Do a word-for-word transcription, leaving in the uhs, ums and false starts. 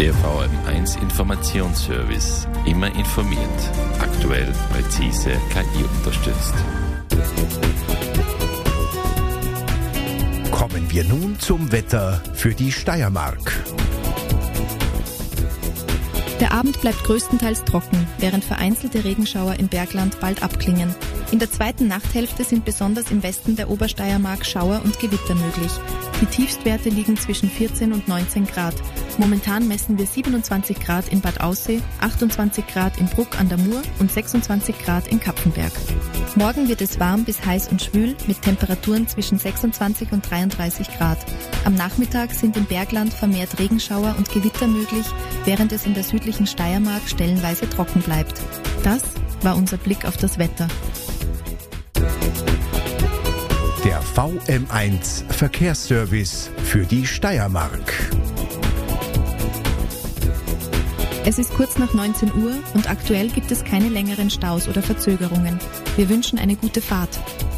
Der V M eins Informationsservice. Immer informiert. Aktuell, präzise, K I unterstützt. Kommen wir nun zum Wetter für die Steiermark. Der Abend bleibt größtenteils trocken, während vereinzelte Regenschauer im Bergland bald abklingen. In der zweiten Nachthälfte sind besonders im Westen der Obersteiermark Schauer und Gewitter möglich. Die Tiefstwerte liegen zwischen vierzehn und neunzehn Grad. Momentan messen wir siebenundzwanzig Grad in Bad Aussee, achtundzwanzig Grad in Bruck an der Mur und sechsundzwanzig Grad in Kapfenberg. Morgen wird es warm bis heiß und schwül mit Temperaturen zwischen sechsundzwanzig und dreiunddreißig Grad. Am Nachmittag sind im Bergland vermehrt Regenschauer und Gewitter möglich, während es in der südlichen Steiermark stellenweise trocken bleibt. Das war unser Blick auf das Wetter. Der V M eins Verkehrsservice für die Steiermark. Es ist kurz nach neunzehn Uhr und aktuell gibt es keine längeren Staus oder Verzögerungen. Wir wünschen eine gute Fahrt.